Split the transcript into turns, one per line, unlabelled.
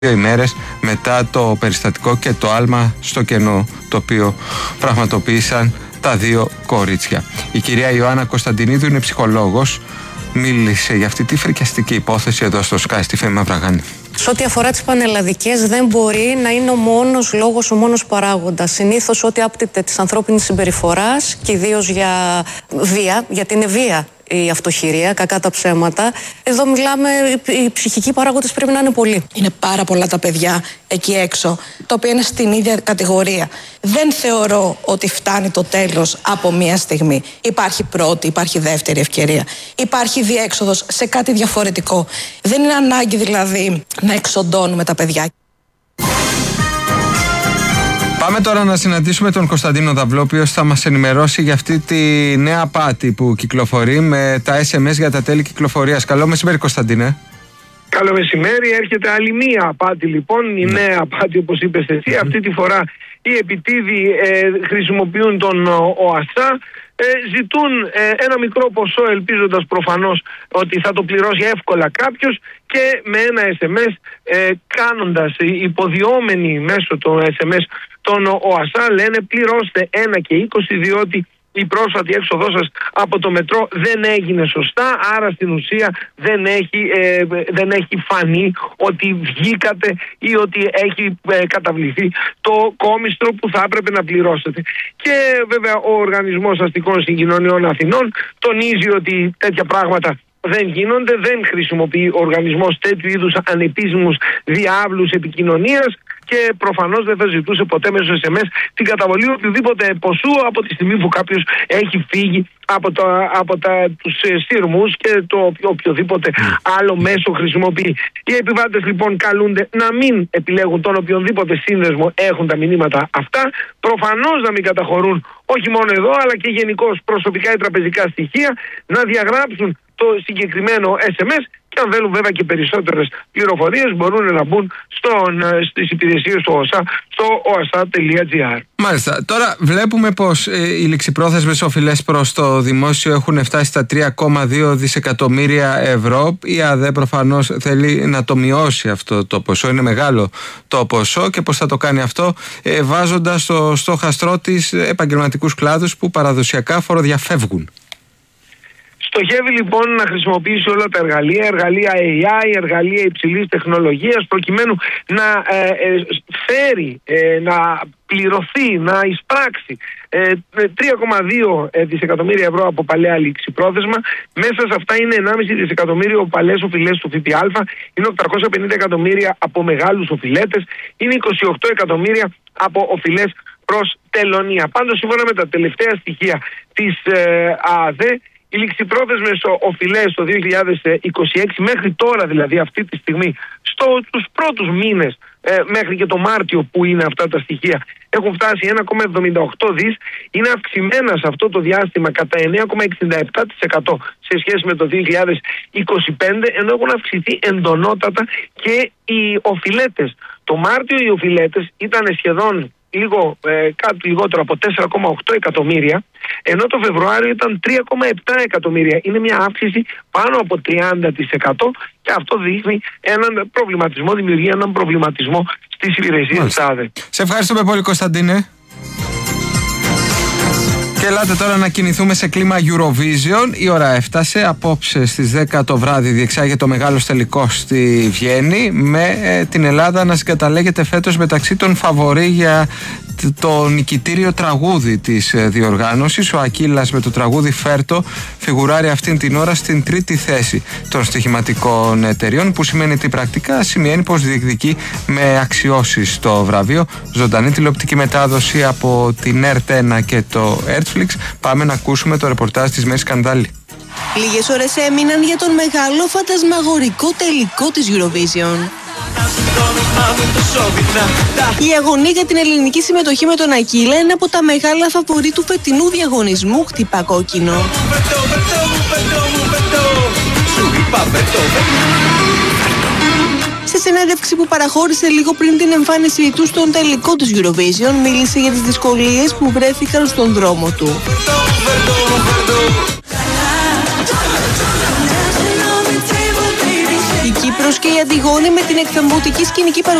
ημέρες μετά το περιστατικό και το άλμα στο κενό το οποίο πραγματοποίησαν τα δύο κορίτσια. Η κυρία Ιωάννα Κωνσταντινίδου είναι ψυχολόγος. Μίλησε για αυτή τη φρικιαστική υπόθεση εδώ στο Sky στη Φέμη Μαυραγάνη.
Σε ό,τι αφορά τις πανελλαδικές, δεν μπορεί να είναι ο μόνος λόγος, ο μόνος παράγοντας. Συνήθως ό,τι άπτεται της ανθρώπινης συμπεριφοράς και ιδίως για βία, γιατί είναι βία η αυτοχειρία, κακά τα ψέματα. Εδώ μιλάμε, οι ψυχικοί παράγοντες πρέπει να είναι πολλοί.
Είναι πάρα πολλά τα παιδιά εκεί έξω, τα οποία είναι στην ίδια κατηγορία. Δεν θεωρώ ότι φτάνει το τέλος από μία στιγμή. Υπάρχει πρώτη, υπάρχει δεύτερη ευκαιρία. Υπάρχει διέξοδος σε κάτι διαφορετικό. Δεν είναι ανάγκη δηλαδή να εξοντώνουμε τα παιδιά.
Πάμε τώρα να συναντήσουμε τον Κωνσταντίνο Δαυλό, ο οποίος θα μας ενημερώσει για αυτή τη νέα απάτη που κυκλοφορεί με τα SMS για τα τέλη κυκλοφορίας. Καλό μεσημέρι, Κωνσταντίνε.
Καλό μεσημέρι. Έρχεται άλλη μία απάτη λοιπόν. Η νέα απάτη, όπως είπες εσύ. Αυτή τη φορά οι επιτίδιοι χρησιμοποιούν τον ΟΑΣΑ. Ζητούν ένα μικρό ποσό, ελπίζοντας προφανώς ότι θα το πληρώσει εύκολα κάποιος, και με ένα SMS κάνοντας υποδιόμενοι μέσω των SMS τον ΟΑΣΑ λένε πληρώστε 1 και 20 διότι η πρόσφατη έξοδό σας από το μετρό δεν έγινε σωστά, άρα στην ουσία δεν έχει φανεί ότι βγήκατε ή ότι έχει καταβληθεί το κόμιστρο που θα έπρεπε να πληρώσετε. Και βέβαια ο Οργανισμός Αστικών Συγκοινωνιών Αθηνών τονίζει ότι τέτοια πράγματα δεν γίνονται, δεν χρησιμοποιεί ο οργανισμός τέτοιου είδους ανεπίσημους διάβλους επικοινωνίας και προφανώς δεν θα ζητούσε ποτέ μέσω SMS την καταβολή οποιοδήποτε ποσού από τη στιγμή που κάποιος έχει φύγει από τους σύρμους και το οποιοδήποτε άλλο μέσο χρησιμοποιεί. Οι επιβάτες λοιπόν καλούνται να μην επιλέγουν τον οποιονδήποτε σύνδεσμο έχουν τα μηνύματα αυτά, προφανώς να μην καταχωρούν όχι μόνο εδώ αλλά και γενικώς προσωπικά ή τραπεζικά στοιχεία, να διαγράψουν το συγκεκριμένο SMS και αν θέλουν βέβαια και περισσότερες πληροφορίες μπορούν να μπουν στις υπηρεσίες του ΟΑΣΑ στο oasa.gr.
Μάλιστα. Τώρα βλέπουμε πως οι ληξιπρόθεσμες οφειλές προς το δημόσιο έχουν φτάσει στα 3,2 δισεκατομμύρια ευρώ. Η ΑΔΕ προφανώς θέλει να το μειώσει αυτό το ποσό. Είναι μεγάλο το ποσό και πως θα το κάνει αυτό βάζοντας στο στόχαστρό της επαγγελματικούς κλάδους που παραδοσιακά φοροδιαφεύγουν.
Στοχεύει λοιπόν να χρησιμοποιήσει όλα τα εργαλεία AI, εργαλεία υψηλής τεχνολογίας, προκειμένου να φέρει, να πληρωθεί, να εισπράξει 3,2 δισεκατομμύρια ευρώ από παλαιά ληξιπρόθεσμα. Μέσα σε αυτά είναι 1,5 δισεκατομμύριο παλαιές οφειλές του ΦΠΑ, είναι 850 εκατομμύρια από μεγάλους οφειλέτες, είναι 28 εκατομμύρια από οφειλές προς τελωνία. Πάντως, σύμφωνα με τα τελευταία στοιχεία της ΑΔΕ, οι ληξιπρόθεσμες οφειλές το 2026 μέχρι τώρα, δηλαδή αυτή τη στιγμή, στους πρώτους μήνες μέχρι και το Μάρτιο που είναι αυτά τα στοιχεία, έχουν φτάσει 1,78 δις, είναι αυξημένα σε αυτό το διάστημα κατά 9,67% σε σχέση με το 2025, ενώ έχουν αυξηθεί εντονότατα και οι οφειλέτες. Το Μάρτιο οι οφειλέτες ήταν σχεδόν κάτι λιγότερο από 4,8 εκατομμύρια, ενώ το Φεβρουάριο ήταν 3,7 εκατομμύρια. Είναι μια αύξηση πάνω από 30% και αυτό δείχνει δημιουργεί έναν προβληματισμό στις υπηρεσίες της ΑΔΕ.
Σε ευχαριστούμε πολύ, Κωνσταντίνε. Και ελάτε τώρα να κινηθούμε σε κλίμα Eurovision. Η ώρα έφτασε. Απόψε στις 10 το βράδυ διεξάγεται το μεγάλος τελικός στη Βιέννη, με την Ελλάδα να συγκαταλέγεται φέτος μεταξύ των φαβορί για το νικητήριο τραγούδι της διοργάνωσης. Ο Ακύλας με το τραγούδι Φέρτο φιγουράρει αυτήν την ώρα στην τρίτη θέση των στοιχηματικών εταιριών, που σημαίνει ότι πρακτικά σημαίνει πως διεκδικεί με αξιώσεις το βραβείο. Ζωντανή τηλεοπτική μετάδοση από την ΕΡΤ1 και το Netflix. Πάμε να ακούσουμε το ρεπορτάζ της Μέρης Σκανδάλη.
Λίγες ώρες έμειναν για τον μεγάλο φαντασμαγορικό τελικό της Eurovision. Η αγωνία για την ελληνική συμμετοχή με τον Ακύλα είναι από τα μεγάλα φαβορί του φετινού διαγωνισμού Χτυπά Κόκκινο. Σε συνέντευξη που παραχώρησε λίγο πριν την εμφάνισή του στον τελικό της Eurovision, μίλησε για τις δυσκολίες που βρέθηκαν στον δρόμο του. Η Κύπρος Πέτρος και η Αντιγόνη με την εκθεμβωτική σκηνική παρουσία